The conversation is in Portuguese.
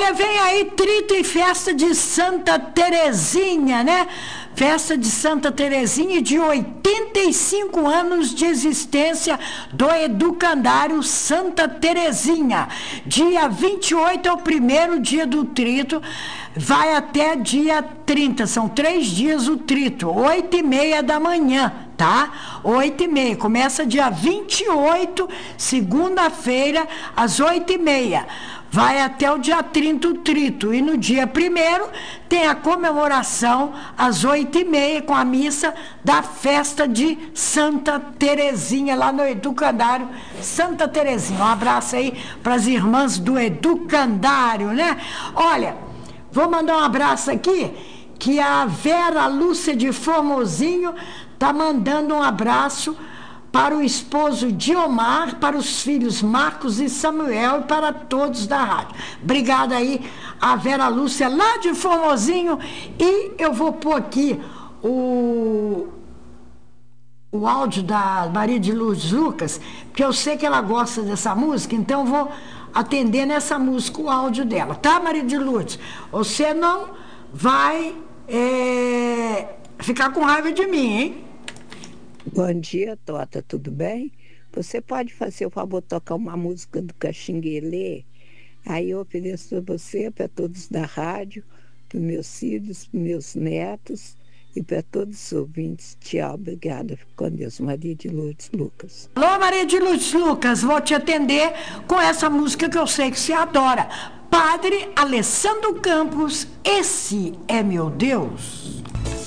Olha, vem aí Trito e Festa de Santa Terezinha, né? Festa de Santa Terezinha de 85 anos de existência do Educandário Santa Terezinha. Dia 28 é o primeiro dia do Trito, vai até dia 30, são 3 dias o Trito, 8h30 da manhã, tá? 8h30, começa dia 28, segunda-feira, às 8h30. Vai até o dia 30 o Trito. E no dia 1º tem a comemoração às 8h30 com a missa da festa de Santa Terezinha, lá no Educandário Santa Terezinha. Um abraço aí para as irmãs do Educandário, né? Olha, vou mandar um abraço aqui, que a Vera Lúcia de Formosinho tá mandando um abraço para o esposo Diomar, para os filhos Marcos e Samuel e para todos da rádio. Obrigada aí, a Vera Lúcia, lá de Formosinho. E eu vou pôr aqui o áudio da Maria de Lourdes Lucas, porque eu sei que ela gosta dessa música, então eu vou atender nessa música o áudio dela, tá, Maria de Lourdes? Você não vai ficar com raiva de mim, hein? Bom dia, Tota, tudo bem? Você pode fazer o favor de tocar uma música do Caxinguelê? Aí eu ofereço para você, para todos da rádio, para meus filhos, para meus netos e para todos os ouvintes. Tchau, obrigada. Fique com Deus. Maria de Lourdes Lucas. Alô, Maria de Lourdes Lucas, vou te atender com essa música que eu sei que você adora. Padre Alessandro Campos, Esse é Meu Deus.